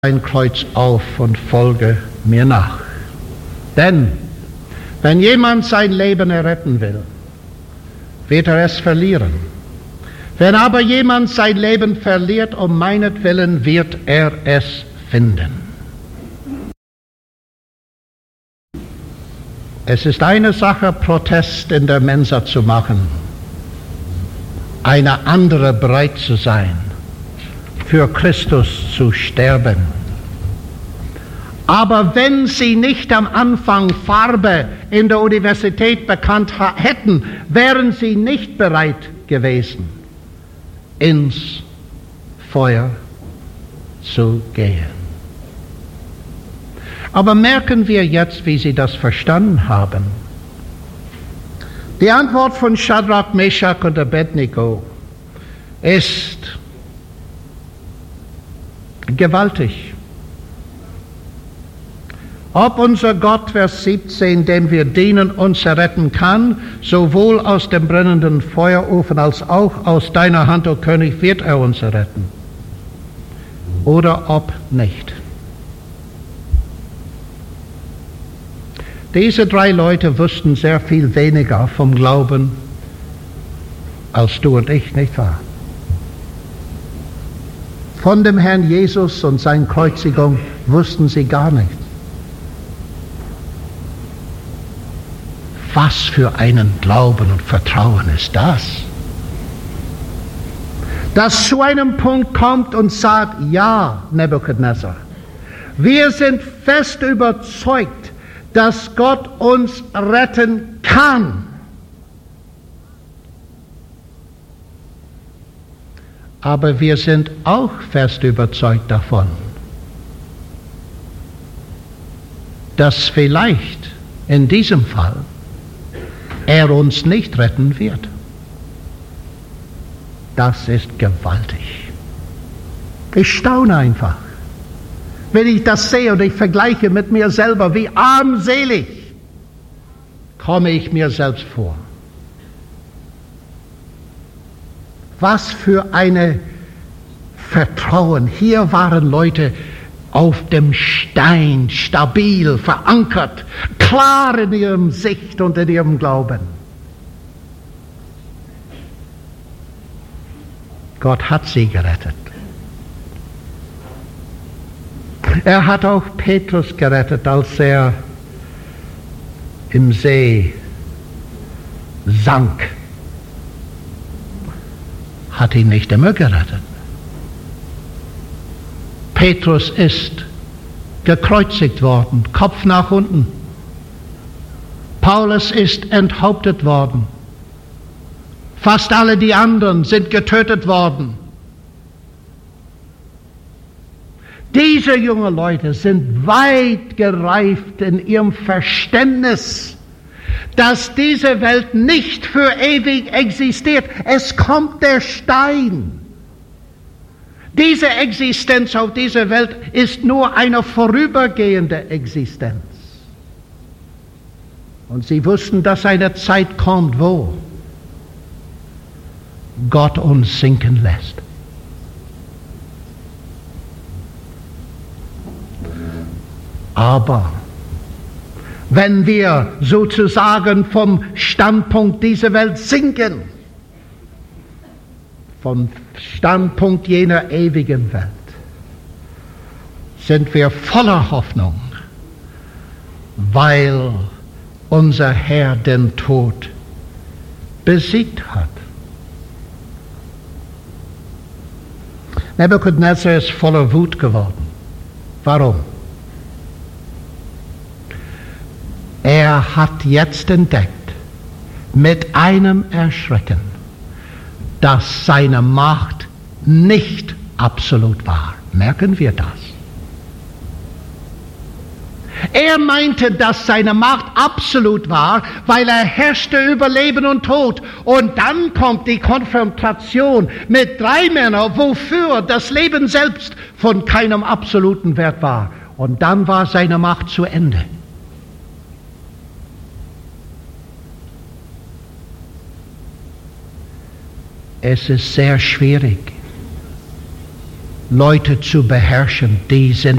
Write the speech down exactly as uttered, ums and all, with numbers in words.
dein Kreuz auf und folge mir nach. Denn wenn jemand sein Leben erretten will, wird er es verlieren. Wenn aber jemand sein Leben verliert, um meinetwillen, wird er es finden. Es ist eine Sache, Protest in der Mensa zu machen, eine andere bereit zu sein, für Christus zu sterben. Aber wenn sie nicht am Anfang Farbe in der Universität bekannt hätten, wären sie nicht bereit gewesen, ins Feuer zu gehen. Aber merken wir jetzt, wie sie das verstanden haben. Die Antwort von Schadrach, Meschach und Abednego ist gewaltig. Ob unser Gott, Vers siebzehn, dem wir dienen, uns erretten kann, sowohl aus dem brennenden Feuerofen als auch aus deiner Hand, o König, wird er uns erretten. Oder ob nicht. Diese drei Leute wussten sehr viel weniger vom Glauben als du und ich, nicht wahr? Von dem Herrn Jesus und seiner Kreuzigung wussten sie gar nichts. Was für einen Glauben und Vertrauen ist das? Das zu einem Punkt kommt und sagt, ja, Nebukadnezar, wir sind fest überzeugt, dass Gott uns retten kann. Aber wir sind auch fest überzeugt davon, dass vielleicht in diesem Fall er uns nicht retten wird. Das ist gewaltig. Ich staune einfach, wenn ich das sehe und ich vergleiche mit mir selber, wie armselig komme ich mir selbst vor. Was für ein Vertrauen. Hier waren Leute auf dem Stein, stabil, verankert, klar in ihrem Sicht und in ihrem Glauben. Gott hat sie gerettet. Er hat auch Petrus gerettet, als er im See sank. Hat ihn nicht immer gerettet. Petrus ist gekreuzigt worden, Kopf nach unten. Paulus ist enthauptet worden. Fast alle die anderen sind getötet worden. Diese jungen Leute sind weit gereift in ihrem Verständnis, dass diese Welt nicht für ewig existiert. Es kommt der Stein. Diese Existenz auf dieser Welt ist nur eine vorübergehende Existenz. Und sie wussten, dass eine Zeit kommt, wo Gott uns sinken lässt. Aber wenn wir sozusagen vom Standpunkt dieser Welt sinken, vom Standpunkt jener ewigen Welt, sind wir voller Hoffnung, weil unser Herr den Tod besiegt hat. Nebukadnezar ist voller Wut geworden. Warum? Er hat jetzt entdeckt, mit einem Erschrecken, dass seine Macht nicht absolut war. Merken wir das? Er meinte, dass seine Macht absolut war, weil er herrschte über Leben und Tod. Und dann kommt die Konfrontation mit drei Männern, wofür das Leben selbst von keinem absoluten Wert war. Und dann war seine Macht zu Ende. Es ist sehr schwierig, Leute zu beherrschen, die sind